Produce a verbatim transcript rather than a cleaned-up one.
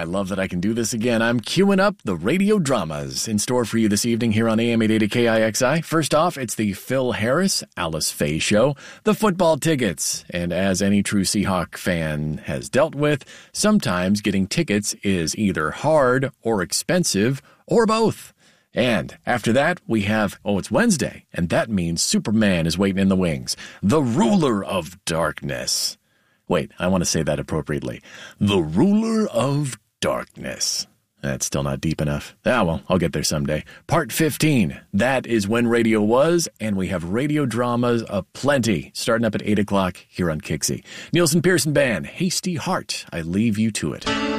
I love that I can do this again. I'm queuing up the radio dramas in store for you this evening here on A M eight eighty K I X I. First off, it's the Phil Harris, Alice Faye show, the football tickets. And as any true Seahawk fan has dealt with, sometimes getting tickets is either hard or expensive or both. And after that, we have, oh, it's Wednesday, and that means Superman is waiting in the wings. The ruler of darkness. Wait, I want to say that appropriately. The ruler of darkness. That's still not deep enough. Ah, well, I'll get there someday. Part fifteen. That is when radio was, and we have radio dramas aplenty, starting up at eight o'clock here on Kixie. Nielsen Pearson Band, Hasty Heart. I leave you to it.